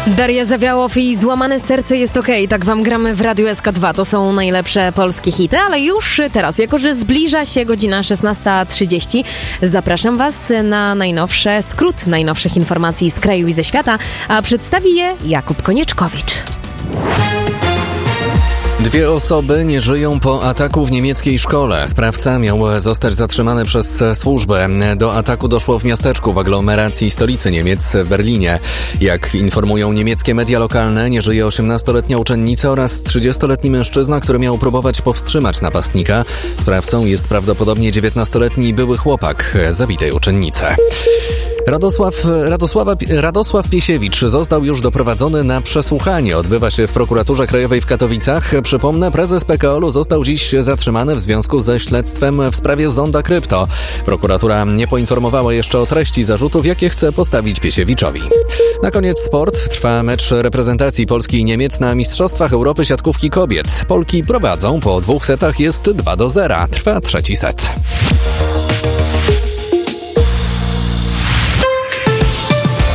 Daria Zawiałow i Złamane serce jest okej. Tak wam gramy w Radiu SK2. To są najlepsze polskie hity, ale już teraz, jako że zbliża się godzina 16:30, zapraszam was na skrót najnowszych informacji z kraju i ze świata, a przedstawi je Jakub Konieczkowicz. 2 osoby nie żyją po ataku w niemieckiej szkole. Sprawca miał zostać zatrzymany przez służbę. Do ataku doszło w miasteczku w aglomeracji stolicy Niemiec, w Berlinie. Jak informują niemieckie media lokalne, nie żyje 18-letnia uczennica oraz 30-letni mężczyzna, który miał próbować powstrzymać napastnika. Sprawcą jest prawdopodobnie 19-letni były chłopak zabitej uczennicy. Radosław Piesiewicz został już doprowadzony na przesłuchanie. Odbywa się w prokuraturze krajowej w Katowicach. Przypomnę, prezes PKOL-u został dziś zatrzymany w związku ze śledztwem w sprawie Zonda Krypto. Prokuratura nie poinformowała jeszcze o treści zarzutów, jakie chce postawić Piesiewiczowi. Na koniec sport. Trwa mecz reprezentacji Polski i Niemiec na Mistrzostwach Europy siatkówki kobiet. Polki prowadzą, po 2 setach jest 2-0. Trwa 3. set.